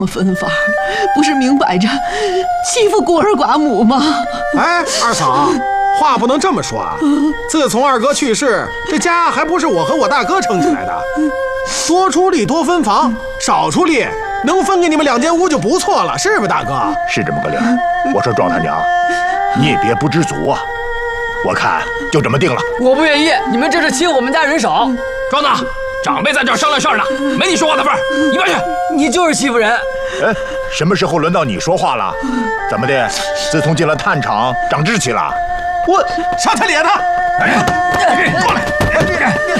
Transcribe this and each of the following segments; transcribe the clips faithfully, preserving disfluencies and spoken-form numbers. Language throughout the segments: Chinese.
分法不是明摆着欺负孤儿寡母吗？ 哎，二嫂，话不能这么说啊！自从二哥去世，这家还不是我和我大哥撑起来的。多出力多分房，少出力能分给你们两间屋就不错了，是吧，大哥？ 是这么个理儿。我说庄他娘，你也别不知足啊！我看就这么定了。 我不愿意，你们这是欺我们家人少。 庄子，长辈在这儿商量事儿呢，没你说话的份儿，你别去。 你就是欺负人。 哎，什么时候轮到你说话了？怎么的？自从进了炭厂，长志气了？ 我上他脸他！ 哎，过来！ 别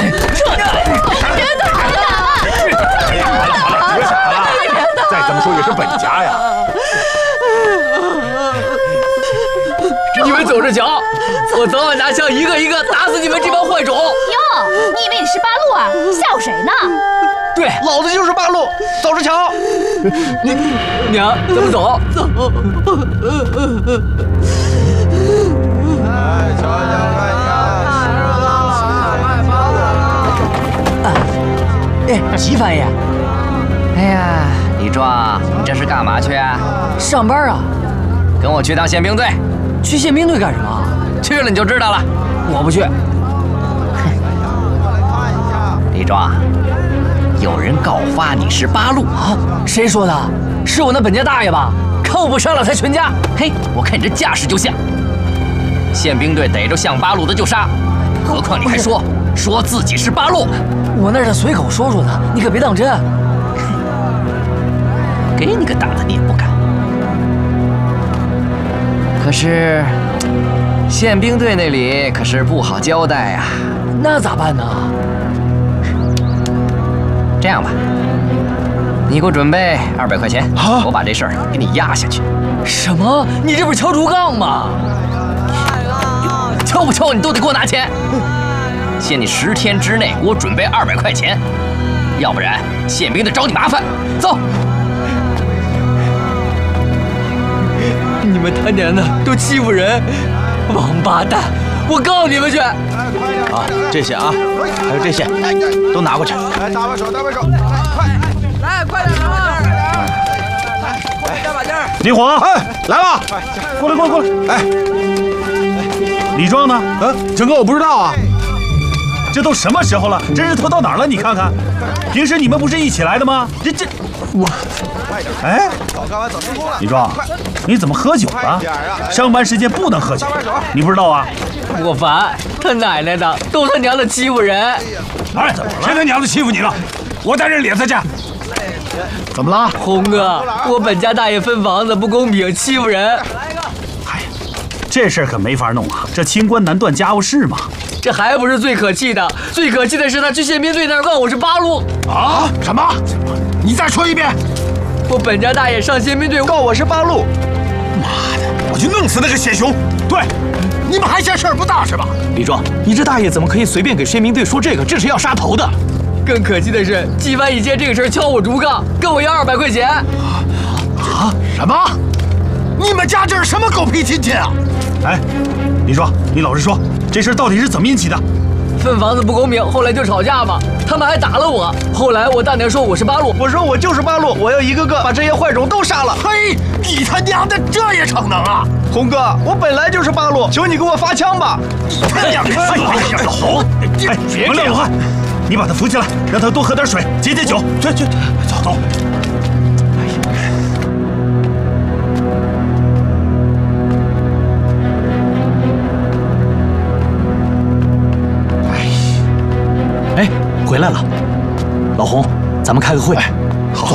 打了！ 哎呀，好了好了，别打了！再怎么说也是本家呀。 你们走着瞧，我早晚拿枪一个一个打死你们这帮坏种！ 哟，你以为你是八路啊？吓唬谁呢？ 对， 老子就是八路，走着瞧。 你娘，咱们走。 走。 哎，瞧瞧看看，哎，齐翻译。 哎呀，李壮，你这是干嘛去啊？ 上班啊。 跟我去趟宪兵队。 去宪兵队干什么？ 去了你就知道了。 我不去。 李壮，有人告发你是八路啊？谁说的？是我那本家大爷吧？看我不杀了他全家！ 嘿，我看你这架势就像。宪兵队逮着像八路的就杀，何况你还说说自己是八路。 我那是随口说说的，你可别当真。 给你个大的你也不敢。可是，宪兵队那里可是不好交代呀。 那咋办呢？ 这样吧，你给我准备二百块钱，我把这事儿给你压下去。 什么？你这不是敲竹杠吗？ 敲不敲你都得给我拿钱。限你十天之内给我准备二百块钱，要不然宪兵队找你麻烦。走。 你们他娘的都欺负人，王八蛋！我告你们去！啊， 这些啊，还有这些，都拿过去。 来，搭把手，搭把手， 快！ 来，快点啊！来，快加把劲儿！ 李火， 哎，来吧， 过来，过来，过来！哎，李壮呢？ 嗯，整个我不知道啊。 这都什么时候了？这日头到哪儿了？你看看，平时你们不是一起来的吗？这这，我，哎， 早干完早成功了。 李壮，你怎么喝酒了？上班时间不能喝酒，你不知道啊？ 我烦，他奶奶的，都他娘的欺负人！ 哎，怎么了？ 谁他娘的欺负你了？我带人脸色去。 怎么了？ 红哥，我本家大爷分房子不公平，欺负人。 哎呀，这事儿可没法弄啊！这清官难断家务事嘛。 这还不是最可气的，最可气的是他去宪兵队那儿告我是八路。 啊？什么？你再说一遍！ 我本家大爷上宪兵队告我是八路。 妈的，我去弄死那个血熊！对，你们还嫌事儿不大是吧？ 李壮，你这大爷怎么可以随便给宪兵队说这个？这是要杀头的。 更可气的是，季帆一接这个事儿敲我竹杠，跟我要二百块钱。 啊？什么？你们家这是什么狗屁亲戚啊？ 哎，李壮，你老实说，这事到底是怎么引起的？ 分房子不公平，后来就吵架嘛，他们还打了我。后来我大娘说我是八路， 我说我就是八路，我要一个个把这些坏种都杀了。 嘿，你他娘的这也逞能啊！ 红哥，我本来就是八路，求你给我发枪吧！ 哎呀，小红， 哎，别这样，你把他扶起来，让他多喝点水，解解酒。去去，走走。 哎，回来了，老洪，咱们开个会。 哎，好。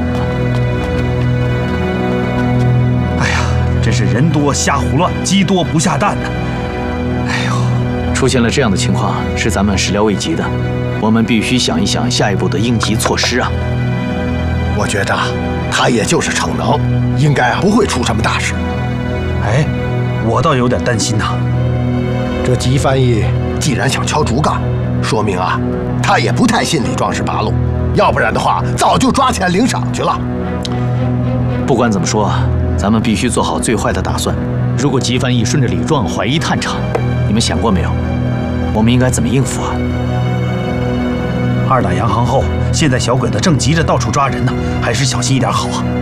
哎呀，真是人多瞎胡乱，鸡多不下蛋呢。 哎呦，出现了这样的情况，是咱们始料未及的，我们必须想一想下一步的应急措施啊。 我觉着他也就是逞能，应该啊不会出什么大事。 哎，我倒有点担心呐。 这吉翻译既然想敲竹杠，说明啊，他也不太信李壮是八路，要不然的话，早就抓起来领赏去了。 不管怎么说，咱们必须做好最坏的打算。如果吉翻译顺着李壮怀疑探长，你们想过没有？我们应该怎么应付啊？ 二打洋行后，现在小鬼子正急着到处抓人呢，还是小心一点好啊。